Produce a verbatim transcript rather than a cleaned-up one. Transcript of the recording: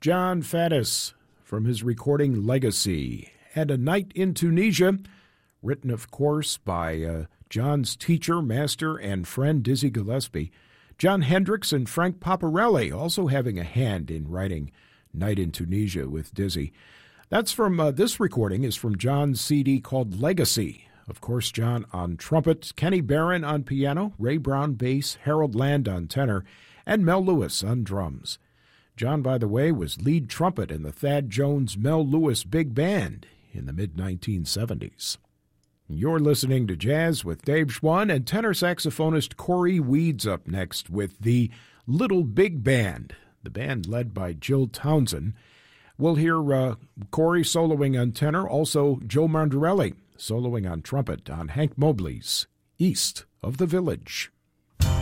John Faddis from his recording Legacy, and A Night in Tunisia, written, of course, by uh, John's teacher, master, and friend Dizzy Gillespie. John Hendricks and Frank Paparelli also having a hand in writing Night in Tunisia with Dizzy. That's from, uh, this recording is from John's C D called Legacy. Of course, John on trumpet, Kenny Barron on piano, Ray Brown bass, Harold Land on tenor, and Mel Lewis on drums. John, by the way, was lead trumpet in the Thad Jones Mel Lewis Big Band in the mid nineteen seventies. You're listening to Jazz with Dave Schwann, and tenor saxophonist Corey Weeds up next with the Little Big Band, the band led by Jill Townsend. We'll hear uh, Corey soloing on tenor, also Joe Mandarelli soloing on trumpet on Hank Mobley's East of the Village.